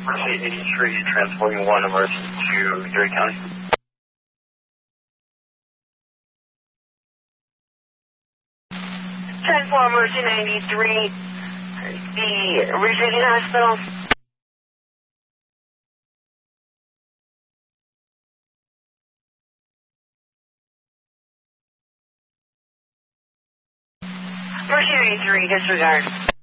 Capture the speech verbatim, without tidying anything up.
Mercy eighty-three, transporting one emergency to Erie County. ten four, Mercy ninety-three, the Virginia Hospital. Mercy ninety-three, disregard.